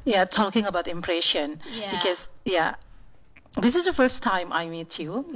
Yeah, talking about impression. Yeah. Because, yeah, this is the first time I meet you.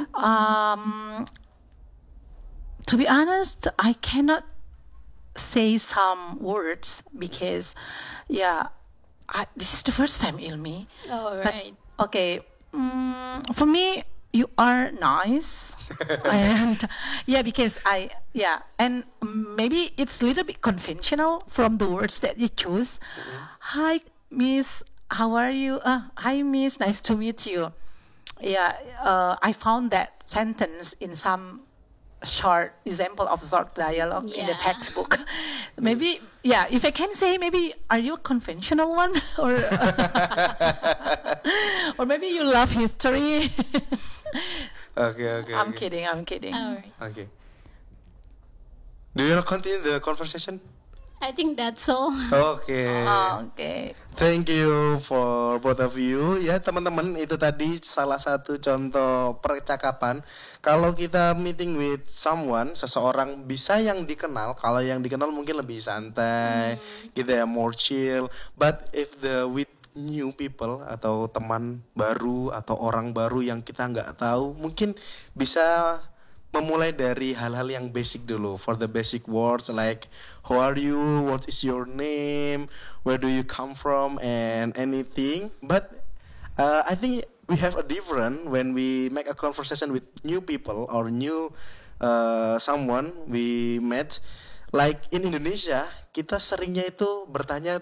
To be honest, I cannot say some words because, yeah, this is the first time, Ilmi. All But, right. okay, for me, you are nice. And yeah, because and maybe it's a little bit conventional from the words that you choose. Hi, Miss, how are you? Hi, Miss, nice to meet you. Yeah, I found that sentence in some short example of short dialogue in the Yeah. textbook. Maybe, yeah, if I can say, maybe are you a conventional one, or or maybe you love history? Okay. I'm kidding. I'm kidding. All right. Okay. Do you want to continue the conversation? I think that's all. Oke. Okay. Thank you for both of you. Ya teman-teman, itu tadi salah satu contoh percakapan. Kalau kita meeting with someone, seseorang bisa yang dikenal. Kalau yang dikenal mungkin lebih santai, gitu ya, more chill. But if the with new people atau teman baru atau orang baru yang kita nggak tahu, mungkin bisa memulai dari hal-hal yang basic dulu. For the basic words like who are you, what is your name, where do you come from, and anything. But I think we have a different when we make a conversation with new people or new someone we met. Like in Indonesia, kita seringnya itu bertanya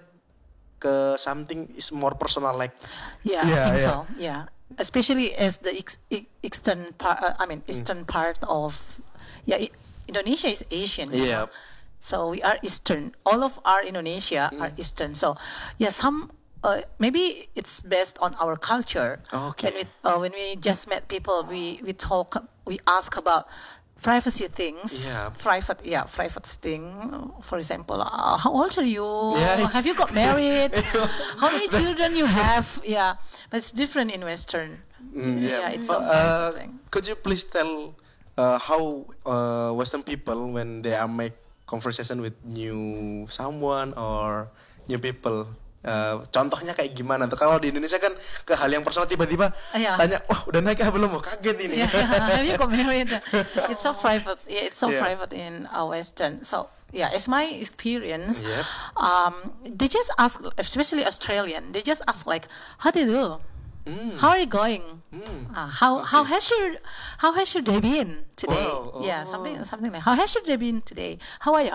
ke something is more personal, like Yeah, I think so. Yeah, especially as the eastern part. Eastern part of Indonesia is Asian. Yeah. So we are Eastern. All of our Indonesia are Eastern. So yeah, some maybe it's based on our culture. Okay. When we just met people, we ask about privacy things. Yeah. Private thing. For example, how old are you? Yeah. Have you got married? How many children you have? Yeah, but it's different in Western. Yeah, it's so private thing. Could you please tell how Western people when they are make conversation with new someone or new people, contohnya kayak gimana tuh? Kalau di Indonesia kan ke hal yang personal tiba-tiba tanya, wah udah naik belum? Mau kaget ini. Have you got married? It's so private. Yeah, it's so private in Western. So yeah, as my experience, they just ask, especially Australian, they just ask like, how do you do? How are you going? How has your day been today? Wow. Yeah, something like, how has your day been today? How are you?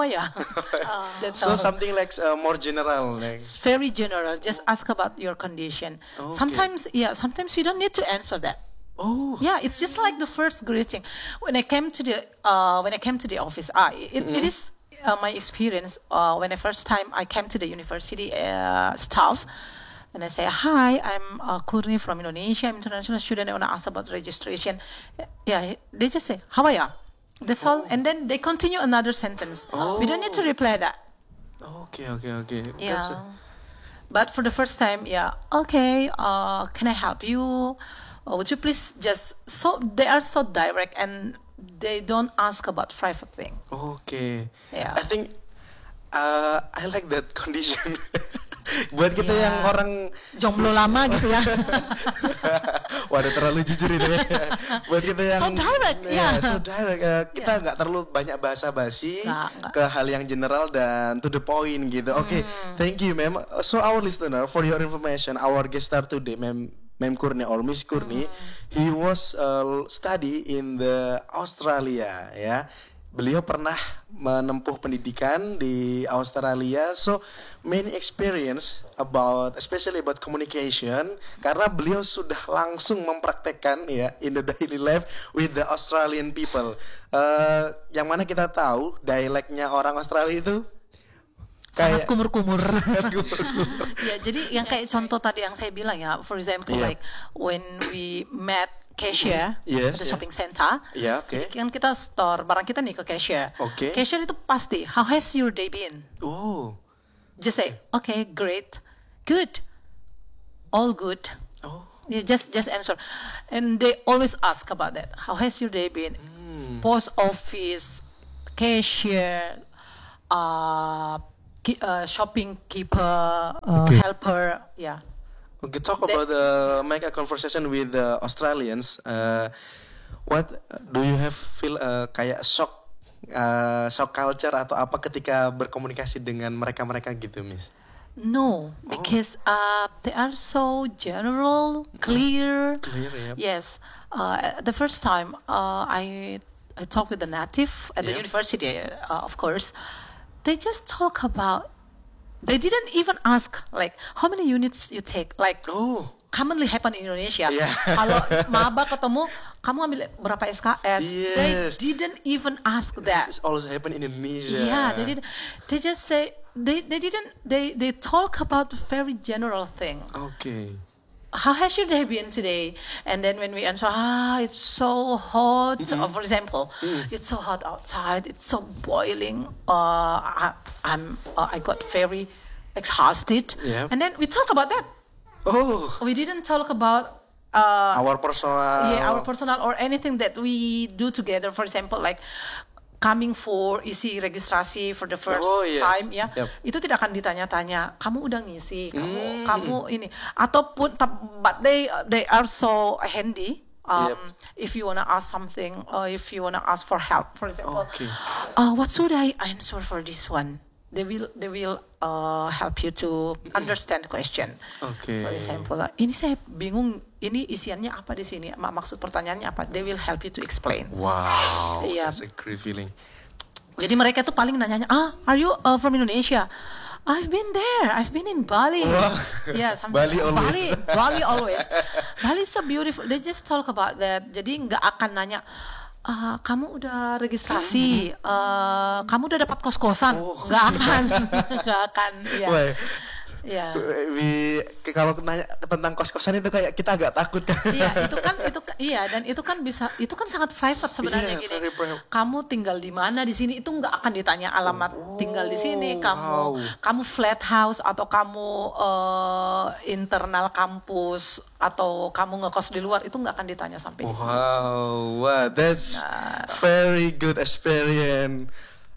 That's So all. something like more general, like. It's very general. Just ask about your condition. Okay. Sometimes you don't need to answer that. Oh. Yeah, it's just like the first greeting. When I came to the office, it is my experience. When the first time I came to the university staff, and I say, hi, I'm Kurni from Indonesia. I'm an international student. I want to ask about registration. Yeah, they just say, how are you? That's all. And then they continue another sentence. We don't need to reply that. Okay. Yeah. But for the first time, okay, can I help you? Would you please they are so direct and they don't ask about private thing. Okay. Yeah. I think I like that condition. Buat kita yang orang jomblo lama gitu ya. Waduh, terlalu jujur itu ya. Buat kita yang so direct, so direct. Kita nggak terlalu banyak basa-basi ke hal yang general dan to the point gitu. Oke, thank you, ma'am. So our listener, for your information, our guest star today, Ma'am Kurni or Miss Kurni, he was study in the Australia, ya. Beliau pernah menempuh pendidikan di Australia, so many experience especially about communication, karena beliau sudah langsung mempraktekkan ya in the daily life with the Australian people. Yang mana kita tahu dialeknya orang Australia itu sangat kumur-kumur. Ya, jadi yang kayak contoh tadi yang saya bilang ya, for example like when we met cashier at the shopping center. Okay. Jadi kan kita store barang kita nih ke cashier. Okay. Cashier itu pasti, how has your day been? Oh. Just say, okay, great, good, all good. Oh. Yeah, just answer, and they always ask about that. How has your day been? Post office, cashier, shopkeeper, helper, yeah. Okay, talk about make a conversation with the Australians. What do you have feel kayak shock culture atau apa ketika berkomunikasi dengan mereka gitu, Miss? No, because they are so general, clear. Clear, yep. Yes. The first time I talked with the native at the university, of course, they just talk about. They didn't even ask like how many units you take. Like commonly happen in Indonesia. Yeah. Kalau maba ketemu, kamu ambil berapa SKS? Yes. They didn't even ask that. This always happen in Indonesia. Yeah, they did. They just say they didn't. They talk about very general thing. Okay. How has your day been today? And then when we answer, it's so hot. For example, it's so hot outside. It's so boiling. I got very exhausted. Yeah. And then we talk about that. Oh. We didn't talk about Our personal. Yeah, our personal or anything that we do together. For example, like coming for isi registrasi for the first time, ya, itu tidak akan ditanya-tanya. Kamu udah ngisi, kamu ini, ataupun but they are so handy. If you wanna ask something, or if you wanna ask for help, for example, what should I answer for this one? They will help you to understand the question. Okay. For example, ini saya bingung, ini isiannya apa di sini, maksud pertanyaannya apa? They will help you to explain. Wow, that's a great feeling. Jadi mereka tuh paling nanyanya, are you from Indonesia? I've been there. I've been in Bali. Wow. Yeah, Bali always. Bali always. Bali is so beautiful. They just talk about that. Jadi nggak akan nanya, kamu udah registrasi, kamu udah dapat kos-kosan, nggak akan, ya. Ya. Kalau nanya tentang kos-kosan itu kayak kita agak takut kan. Iya, dan itu kan sangat private sebenarnya gini. Kamu tinggal di mana di sini itu nggak akan ditanya alamat tinggal di sini. Kamu flat house atau kamu internal kampus atau kamu ngekos di luar itu nggak akan ditanya sampai di sini. Wow, that's very good experience.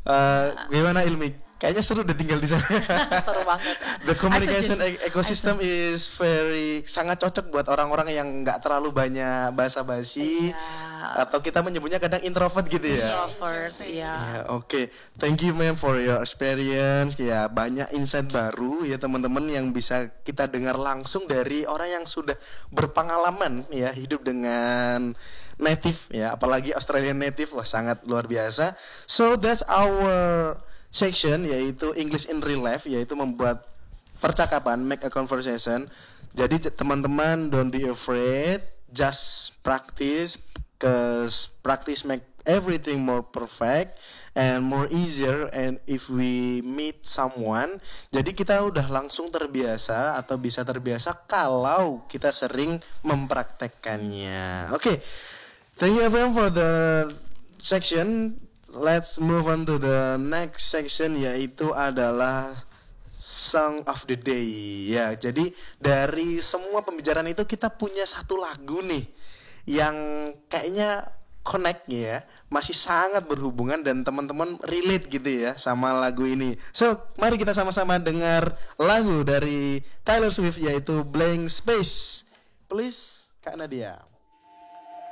Gimana Ilmi? Kayaknya seru deh tinggal di sana. Seru banget. The communication ecosystem is sangat cocok buat orang-orang yang nggak terlalu banyak basa-basi, atau kita menyebutnya kadang introvert gitu ya. Introvert, ya. Oke. Thank you ma'am for your experience. Ya, banyak insight baru ya teman-teman yang bisa kita dengar langsung dari orang yang sudah berpengalaman ya hidup dengan native ya, apalagi Australian native. Wah, sangat luar biasa. So that's our section, yaitu English in Real Life, yaitu membuat percakapan, make a conversation. Jadi teman-teman don't be afraid, just practice, cause practice make everything more perfect and more easier. And if we meet someone, jadi kita udah langsung terbiasa atau bisa terbiasa kalau kita sering mempraktekkannya. Oke. Thank you everyone for the section. Let's move on to the next section, yaitu adalah Song of the Day. Ya, jadi dari semua pembicaraan itu kita punya satu lagu nih yang kayaknya connect ya, masih sangat berhubungan dan teman-teman relate gitu ya sama lagu ini. So, mari kita sama-sama dengar lagu dari Taylor Swift yaitu Blank Space. Please, Kak Nadia.